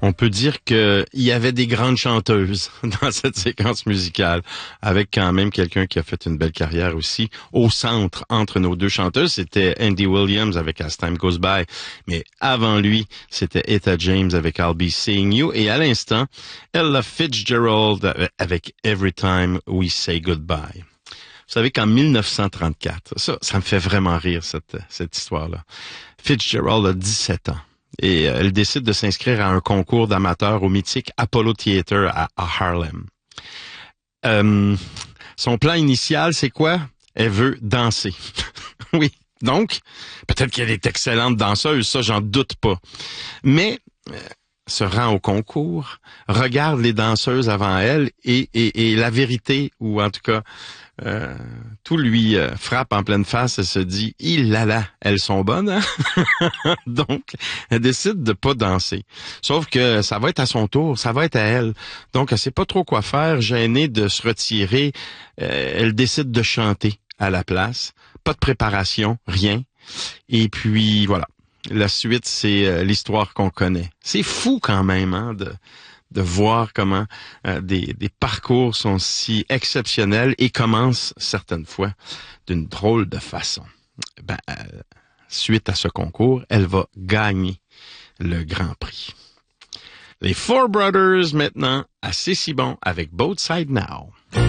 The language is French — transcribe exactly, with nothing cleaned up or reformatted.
On peut dire qu'il y avait des grandes chanteuses dans cette séquence musicale, avec quand même quelqu'un qui a fait une belle carrière aussi. Au centre, entre nos deux chanteuses, c'était Andy Williams avec As Time Goes By, mais avant lui, c'était Etta James avec I'll Be Seeing You, et à l'instant, Ella Fitzgerald avec Every Time We Say Goodbye. Vous savez qu'en mille neuf cent trente-quatre, ça, ça me fait vraiment rire, cette, cette histoire-là. Fitzgerald a dix-sept ans. Et elle décide de s'inscrire à un concours d'amateurs au mythique Apollo Theater à, à Harlem. Euh, son plan initial, c'est quoi? Elle veut danser. Oui, donc, peut-être qu'elle est excellente danseuse, ça, j'en doute pas. Mais euh, se rend au concours, regarde les danseuses avant elle et, et, et la vérité, ou en tout cas, Euh, tout lui euh, frappe en pleine face et se dit « Il là là, elles sont bonnes, hein? » Donc, elle décide de pas danser. Sauf que ça va être à son tour, ça va être à elle. Donc, elle sait pas trop quoi faire, gênée de se retirer. Euh, elle décide de chanter à la place. Pas de préparation, rien. Et puis, voilà. La suite, c'est euh, l'histoire qu'on connaît. C'est fou quand même, hein, de... de voir comment euh, des, des parcours sont si exceptionnels et commencent certaines fois d'une drôle de façon. Ben, euh, suite à ce concours, elle va gagner le Grand Prix. Les Four Brothers maintenant, assez si bon avec Both Sides Now.